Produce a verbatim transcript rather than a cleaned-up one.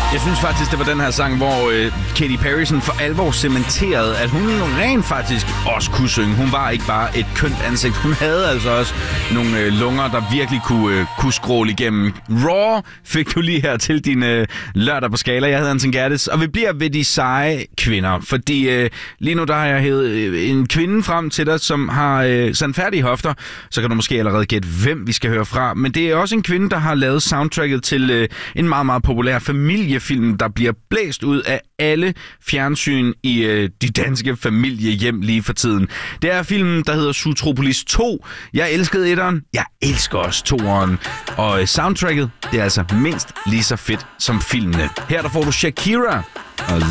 Jeg synes faktisk, det var den her sang, hvor øh, Katy Perry sådan for alvor cementerede, at hun rent faktisk også kunne synge. Hun var ikke bare et kønt ansigt. Hun havde altså også nogle øh, lunger, der virkelig kunne, øh, kunne skråle igennem. Raw fik du lige her til din øh, lørdag på Skala. Jeg hedder Anton Gerdes, og vi bliver ved de seje kvinder. Fordi øh, lige nu der har jeg hævet øh, en kvinde frem til dig, som har øh, sandfærdige hofter. Så kan du måske allerede gætte, hvem vi skal høre fra. Men det er også en kvinde, der har lavet soundtracket til øh, en meget, meget populær familiefilm, der bliver blæst ud af alle fjernsyn i øh, de danske familiehjem lige for tiden. Det er filmen, der hedder Zootropolis to. Jeg elskede etteren. Jeg elsker også toeren. Og øh, soundtracket, det er altså mindst lige så fedt som filmene. Her der får du Shakira og